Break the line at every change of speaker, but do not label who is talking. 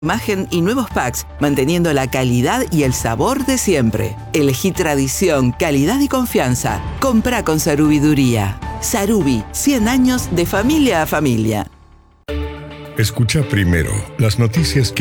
Imagen y nuevos packs, manteniendo la calidad y el sabor de siempre. Elegí tradición, calidad y confianza. Comprá con Sarubiduría. Sarubi, 100 años de familia a familia.
Escucha primero las noticias que